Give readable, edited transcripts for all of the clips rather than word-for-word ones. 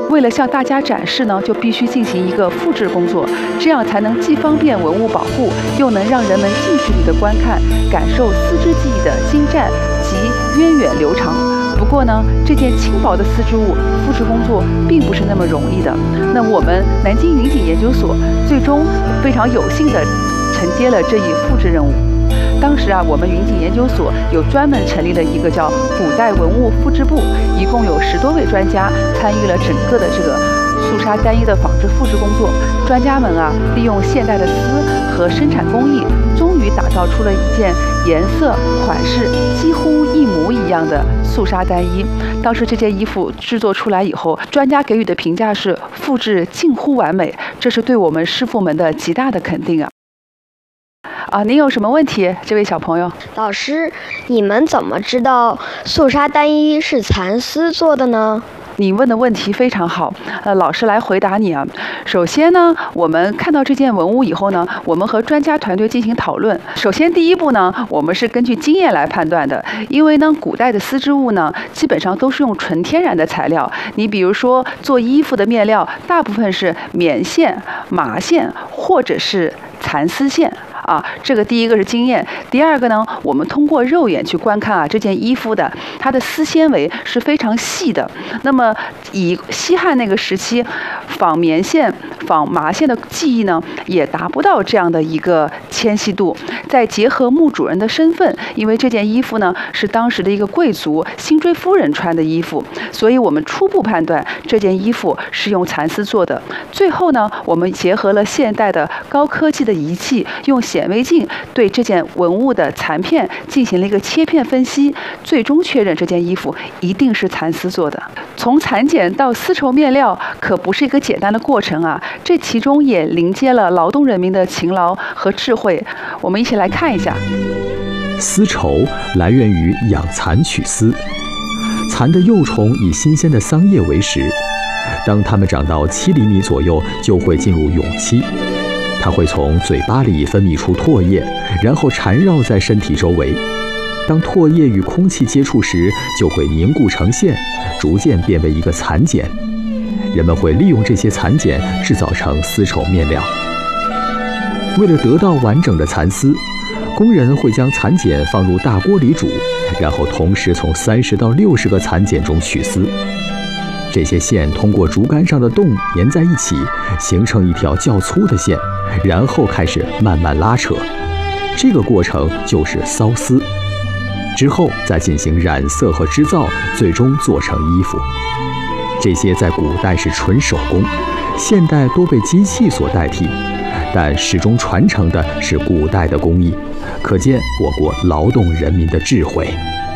为了向大家展示呢，就必须进行一个复制工作，这样才能既方便文物保护，又能让人们近距离的观看，感受丝织技艺的精湛及源远流长。不过呢，这件轻薄的丝织物复制工作并不是那么容易的。那我们南京云锦研究所最终非常有幸地承接了这一复制任务。当时啊，我们云锦研究所有专门成立了一个叫古代文物复制部，一共有10多位专家参与了整个的这个素纱单衣的纺织复制工作。专家们啊，利用现代的丝和生产工艺，终于打造出了一件颜色、款式几乎一模一样的素纱单衣。当时这件衣服制作出来以后，专家给予的评价是复制近乎完美，这是对我们师傅们的极大的肯定啊！您有什么问题，这位小朋友？ 老师，你们怎么知道素纱单衣是蚕丝做的呢？ 你问的问题非常好，老师来回答你啊。首先呢，我们看到这件文物以后呢，我们和专家团队进行讨论。首先第一步呢，我们是根据经验来判断的，因为呢，古代的丝织物呢，基本上都是用纯天然的材料。你比如说做衣服的面料，大部分是棉线、麻线或者是蚕丝线。这个第一个是经验。第二个呢，我们通过肉眼去观看啊，这件衣服的它的丝纤维是非常细的。那么以西汉那个时期纺棉线、纺麻线的技艺呢，也达不到这样的一个纤细度。再结合墓主人的身份，因为这件衣服呢是当时的一个贵族辛追夫人穿的衣服，所以我们初步判断这件衣服是用蚕丝做的。最后呢，我们结合了现代的高科技的仪器，用显微镜对这件文物的残片进行了一个切片分析，最终确认这件衣服一定是蚕丝做的。从蚕茧到丝绸面料可不是一个简单的过程啊，这其中也凝结了劳动人民的勤劳和智慧。我们一起来看一下。 丝绸来源于养蚕取丝，蚕的幼虫以新鲜的桑叶为食，当它们长到7厘米左右，就会进入蛹期。它会从嘴巴里分泌出唾液，然后缠绕在身体周围。当唾液与空气接触时，就会凝固成线，逐渐变为一个蚕茧。人们会利用这些蚕茧制造成丝绸面料。为了得到完整的蚕丝，工人会将蚕茧放入大锅里煮，然后同时从30到60个蚕茧中取丝。这些线通过竹竿上的洞粘在一起，形成一条较粗的线，然后开始慢慢拉扯。这个过程就是缫丝。之后再进行染色和织造，最终做成衣服。这些在古代是纯手工，现代多被机器所代替，但始终传承的是古代的工艺，可见我国劳动人民的智慧。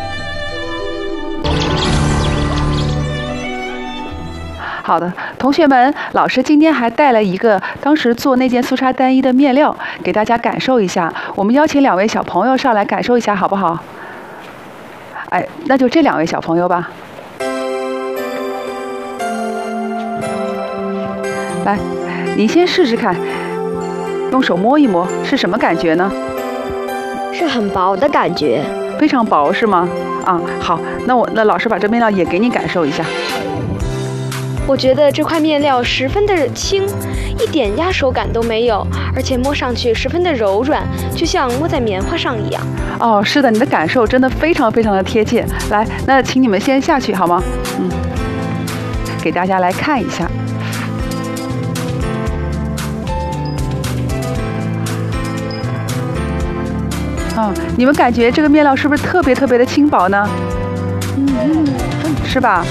好的，同学们，老师今天还带了一个当时做那件素纱单衣的面料，给大家感受一下。我们邀请2位小朋友上来感受一下，好不好？那就这2位小朋友吧。来，你先试试看，用手摸一摸，是什么感觉呢？ 是很薄的感觉。 非常薄是吗？好，那老师把这面料也给你感受一下。 我觉得这块面料十分的轻，一点压手感都没有，而且摸上去十分的柔软，就像摸在棉花上一样。 是的，你的感受真的非常非常的贴切。来，那请你们先下去好吗？给大家来看一下。你们感觉这个面料是不是特别特别的轻薄呢？是吧？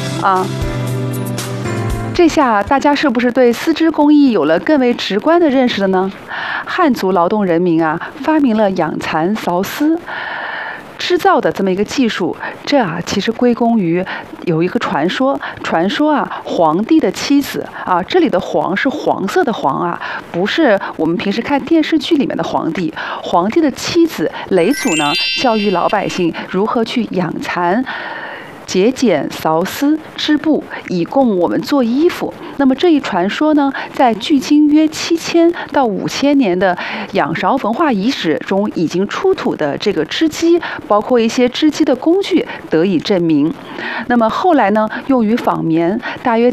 这下大家是不是对丝织工艺有了更为直观的认识了呢？汉族劳动人民啊，发明了养蚕缫丝织造的这么一个技术，这其实归功于有一个传说皇帝的妻子这里的黄是黄色的黄不是我们平时看电视剧里面的皇帝。皇帝的妻子嫘祖呢，教育老百姓如何去养蚕、节俭、缫丝、织布，以供我们做衣服。那么这一传说呢，在距今约7000到5000年的仰韶文化遗址中已经出土的这个织机，包括一些织机的工具得以证明。那么后来呢，用于纺棉，大约